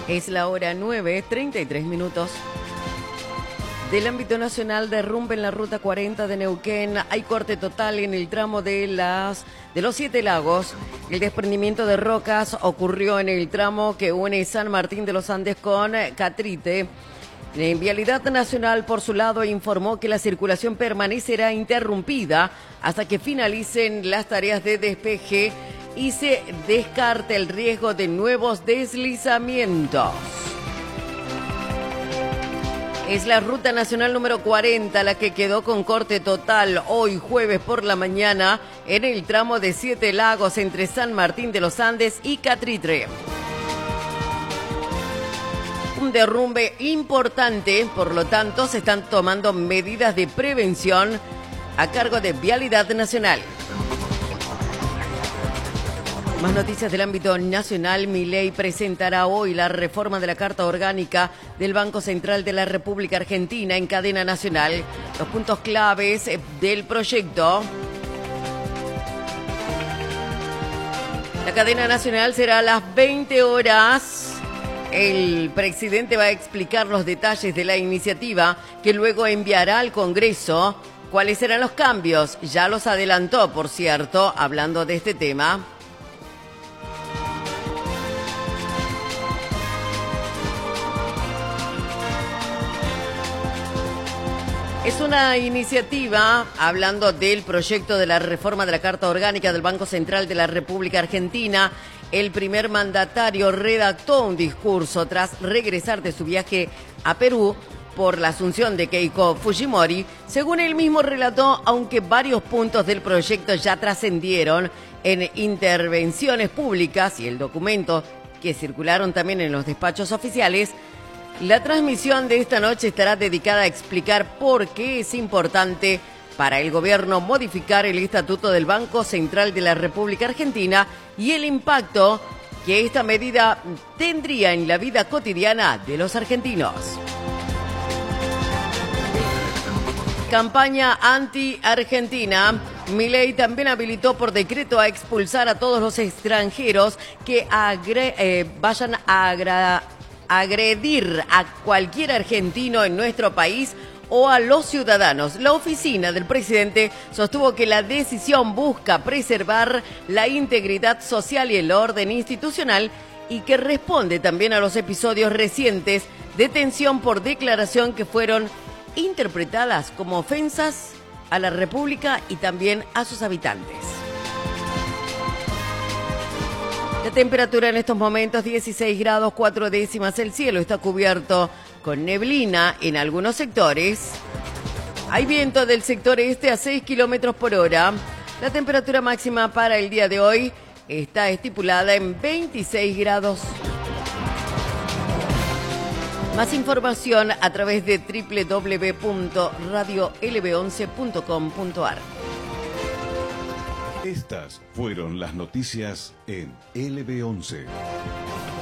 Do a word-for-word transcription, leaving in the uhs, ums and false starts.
Es la hora nueve, treinta y tres minutos. Del ámbito nacional, derrumbe en la ruta cuarenta de Neuquén. Hay corte total en el tramo de las de los Siete Lagos. El desprendimiento de rocas ocurrió en el tramo que une San Martín de los Andes con Catrite. La Vialidad Nacional, por su lado, informó que la circulación permanecerá interrumpida hasta que finalicen las tareas de despeje y se descarte el riesgo de nuevos deslizamientos. Es la ruta nacional número cuarenta la que quedó con corte total hoy jueves por la mañana en el tramo de Siete Lagos entre San Martín de los Andes y Catritre. Un derrumbe importante, por lo tanto se están tomando medidas de prevención a cargo de Vialidad Nacional. Más noticias del ámbito nacional. Milei presentará hoy la reforma de la Carta Orgánica del Banco Central de la República Argentina en cadena nacional. Los puntos claves del proyecto. La cadena nacional será a las veinte horas. El presidente va a explicar los detalles de la iniciativa que luego enviará al Congreso. ¿Cuáles serán los cambios? Ya los adelantó, por cierto, hablando de este tema. Es una iniciativa, hablando del proyecto de la reforma de la Carta Orgánica del Banco Central de la República Argentina. El primer mandatario redactó un discurso tras regresar de su viaje a Perú por la asunción de Keiko Fujimori. Según él mismo relató, aunque varios puntos del proyecto ya trascendieron en intervenciones públicas y el documento que circularon también en los despachos oficiales, la transmisión de esta noche estará dedicada a explicar por qué es importante para el gobierno modificar el estatuto del Banco Central de la República Argentina y el impacto que esta medida tendría en la vida cotidiana de los argentinos. Campaña anti-argentina. Milei también habilitó por decreto a expulsar a todos los extranjeros que agre- eh, vayan a agra- agredir a cualquier argentino en nuestro país o a los ciudadanos. La oficina del presidente sostuvo que la decisión busca preservar la integridad social y el orden institucional y que responde también a los episodios recientes de tensión por declaración que fueron interpretadas como ofensas a la República y también a sus habitantes. La temperatura en estos momentos dieciséis grados cuatro décimas. El cielo está cubierto con neblina en algunos sectores. Hay viento del sector este a seis kilómetros por hora. La temperatura máxima para el día de hoy está estipulada en veintiséis grados. Más información a través de doble u doble u doble u punto radio l b once punto com punto a r. Estas fueron las noticias en L B once.